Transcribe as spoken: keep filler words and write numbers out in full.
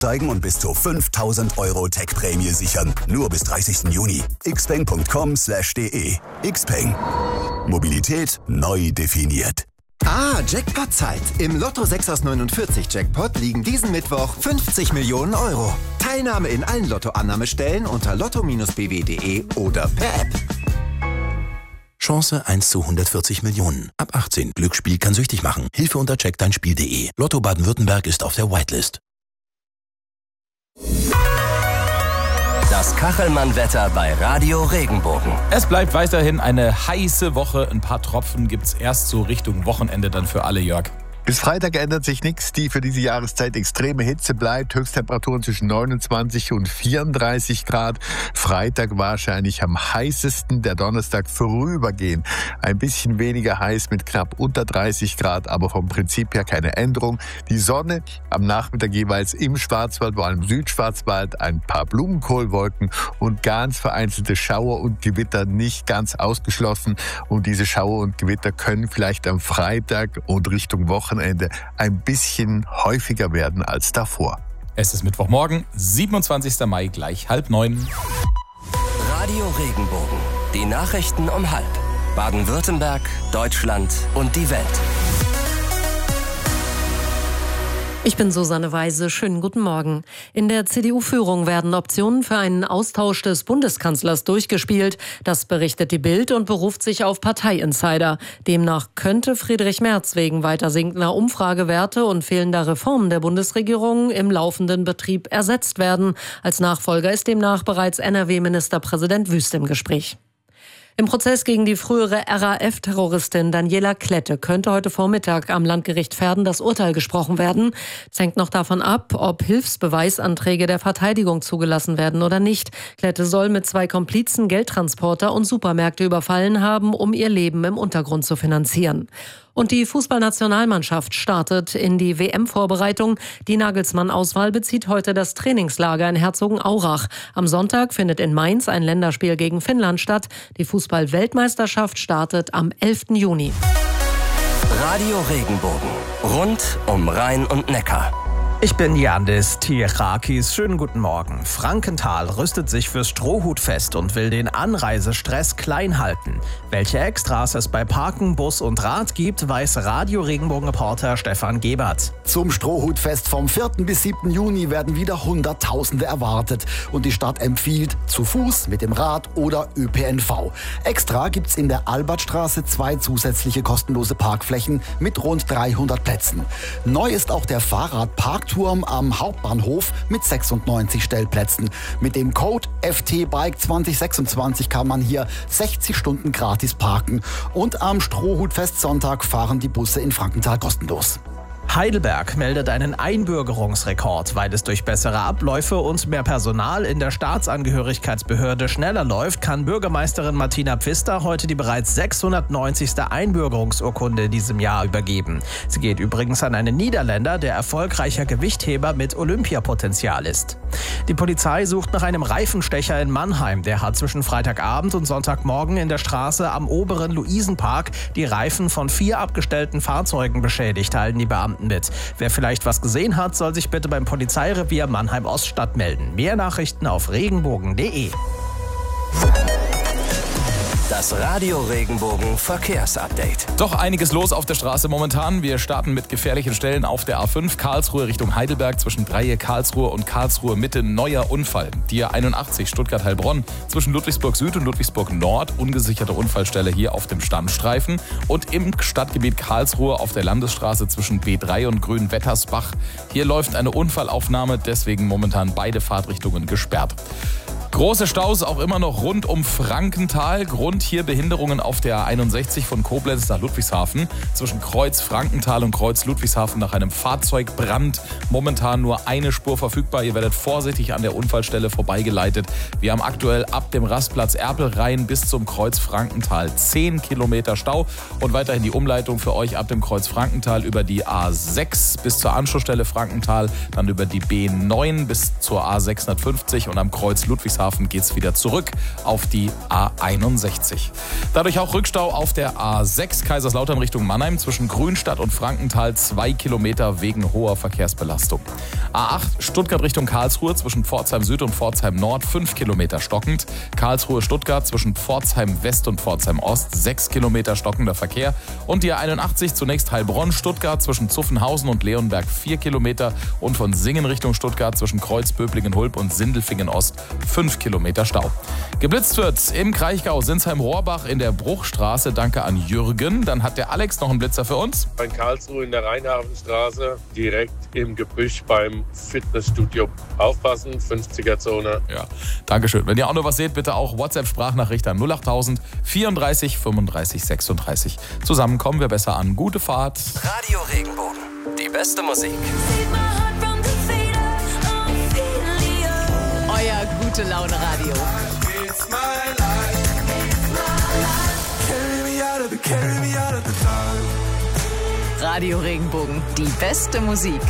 Steigen und bis zu fünftausend Euro Tech-Prämie sichern. Nur bis dreißigsten Juni. xpeng punkt com slash de. Xpeng. Mobilität neu definiert. Ah, Jackpot-Zeit. Im Lotto sechs aus neunundvierzig Jackpot liegen diesen Mittwoch fünfzig Millionen Euro. Teilnahme in allen Lottoannahmestellen unter lotto Bindestrich b w punkt de oder per App. Chance eins zu hundertvierzig Millionen. Ab achtzehn. Glücksspiel kann süchtig machen. Hilfe unter check dein Spiel punkt de. Lotto Baden-Württemberg ist auf der Whitelist. Das Kachelmann-Wetter bei Radio Regenbogen. Es bleibt weiterhin eine heiße Woche. Ein paar Tropfen gibt's erst so Richtung Wochenende dann für alle, Jörg. Bis Freitag ändert sich nichts. Die für diese Jahreszeit extreme Hitze bleibt. Höchsttemperaturen zwischen neunundzwanzig und vierunddreißig Grad. Freitag wahrscheinlich am heißesten. Der Donnerstag vorübergehend ein bisschen weniger heiß mit knapp unter dreißig Grad. Aber vom Prinzip her keine Änderung. Die Sonne am Nachmittag jeweils im Schwarzwald, vor allem im Südschwarzwald, ein paar Blumenkohlwolken und ganz vereinzelte Schauer und Gewitter nicht ganz ausgeschlossen. Und diese Schauer und Gewitter können vielleicht am Freitag und Richtung Wochenende ein bisschen häufiger werden als davor. Es ist Mittwochmorgen, siebenundzwanzigsten Mai, gleich halb neun. Radio Regenbogen. Die Nachrichten um halb. Baden-Württemberg, Deutschland und die Welt. Ich bin Susanne Weise. Schönen guten Morgen. In der C D U-Führung werden Optionen für einen Austausch des Bundeskanzlers durchgespielt. Das berichtet die Bild und beruft sich auf Parteiinsider. Demnach könnte Friedrich Merz wegen weiter sinkender Umfragewerte und fehlender Reformen der Bundesregierung im laufenden Betrieb ersetzt werden. Als Nachfolger ist demnach bereits N R W-Ministerpräsident Wüst im Gespräch. Im Prozess gegen die frühere R A F-Terroristin Daniela Klette könnte heute Vormittag am Landgericht Verden das Urteil gesprochen werden. Es hängt noch davon ab, ob Hilfsbeweisanträge der Verteidigung zugelassen werden oder nicht. Klette soll mit zwei Komplizen Geldtransporter und Supermärkte überfallen haben, um ihr Leben im Untergrund zu finanzieren. Und die Fußballnationalmannschaft startet in die W M-Vorbereitung. Die Nagelsmann-Auswahl bezieht heute das Trainingslager in Herzogenaurach. Am Sonntag findet in Mainz ein Länderspiel gegen Finnland statt. Die Fußball-Weltmeisterschaft startet am elften Juni. Radio Regenbogen. Rund um Rhein und Neckar. Ich bin Yandis Tirakis. Schönen guten Morgen. Frankenthal rüstet sich fürs Strohhutfest und will den Anreisestress klein halten. Welche Extras es bei Parken, Bus und Rad gibt, weiß Radio-Regenbogen-Reporter Stefan Gebert. Zum Strohhutfest vom vierten bis siebten Juni werden wieder Hunderttausende erwartet. Und die Stadt empfiehlt zu Fuß, mit dem Rad oder Ö P N V. Extra gibt's in der Albertstraße zwei zusätzliche kostenlose Parkflächen mit rund dreihundert Plätzen. Neu ist auch der Fahrradpark Turm am Hauptbahnhof mit sechsundneunzig Stellplätzen. Mit dem Code F T Bike zwanzig sechsundzwanzig kann man hier sechzig Stunden gratis parken. Und am Strohhutfest Sonntag fahren die Busse in Frankenthal kostenlos. Heidelberg meldet einen Einbürgerungsrekord, weil es durch bessere Abläufe und mehr Personal in der Staatsangehörigkeitsbehörde schneller läuft, kann Bürgermeisterin Martina Pfister heute die bereits sechshundertneunzigste Einbürgerungsurkunde in diesem Jahr übergeben. Sie geht übrigens an einen Niederländer, der erfolgreicher Gewichtheber mit Olympiapotenzial ist. Die Polizei sucht nach einem Reifenstecher in Mannheim. Der hat zwischen Freitagabend und Sonntagmorgen in der Straße am oberen Luisenpark die Reifen von vier abgestellten Fahrzeugen beschädigt, teilen die Beamten mit. Wer vielleicht was gesehen hat, soll sich bitte beim Polizeirevier Mannheim-Oststadt melden. Mehr Nachrichten auf regenbogen punkt de. Das Radio Regenbogen Verkehrsupdate. Doch einiges los auf der Straße momentan. Wir starten mit gefährlichen Stellen auf der A fünf Karlsruhe Richtung Heidelberg zwischen Dreieck Karlsruhe und Karlsruhe Mitte. Neuer Unfall. Die A einundachtzig Stuttgart-Heilbronn zwischen Ludwigsburg Süd und Ludwigsburg Nord. Ungesicherte Unfallstelle hier auf dem Standstreifen. Und im Stadtgebiet Karlsruhe auf der Landesstraße zwischen B drei und Grünwettersbach. Hier läuft eine Unfallaufnahme, deswegen momentan beide Fahrtrichtungen gesperrt. Große Staus auch immer noch rund um Frankenthal. Grund hier Behinderungen auf der A einundsechzig von Koblenz nach Ludwigshafen. Zwischen Kreuz Frankenthal und Kreuz Ludwigshafen nach einem Fahrzeugbrand. Momentan nur eine Spur verfügbar. Ihr werdet vorsichtig an der Unfallstelle vorbeigeleitet. Wir haben aktuell ab dem Rastplatz Erpelrhein bis zum Kreuz Frankenthal zehn Kilometer Stau. Und weiterhin die Umleitung für euch ab dem Kreuz Frankenthal über die A sechs bis zur Anschlussstelle Frankenthal. Dann über die B neun bis zur A sechshundertfünfzig und am Kreuz Ludwigshafen Friedrichshafen geht's wieder zurück auf die A einundsechzig. Dadurch auch Rückstau auf der A sechs Kaiserslautern Richtung Mannheim zwischen Grünstadt und Frankenthal, zwei Kilometer wegen hoher Verkehrsbelastung. A acht Stuttgart Richtung Karlsruhe zwischen Pforzheim Süd und Pforzheim Nord, fünf Kilometer stockend. Karlsruhe Stuttgart zwischen Pforzheim West und Pforzheim Ost, sechs Kilometer stockender Verkehr. Und die A einundachtzig zunächst Heilbronn Stuttgart zwischen Zuffenhausen und Leonberg, vier Kilometer. Und von Singen Richtung Stuttgart zwischen Kreuzböblingen-Hulb und Sindelfingen Ost, fünf Kilometer Stau. Geblitzt wird im Kraichgau Sinsheim-Rohrbach in der Bruchstraße. Danke an Jürgen. Dann hat der Alex noch einen Blitzer für uns. Bei Karlsruhe in der Rheinhafenstraße, direkt im Gebüsch beim Fitnessstudio. Aufpassen, fünfziger Zone. Ja, Dankeschön. Wenn ihr auch noch was seht, bitte auch WhatsApp-Sprachnachricht an null achttausend vierunddreißig fünfunddreißig sechsunddreißig. Zusammen kommen wir besser an. Gute Fahrt. Radio Regenbogen. Die beste Musik. Euer gute Laune Radio. Radio Regenbogen. Die beste Musik.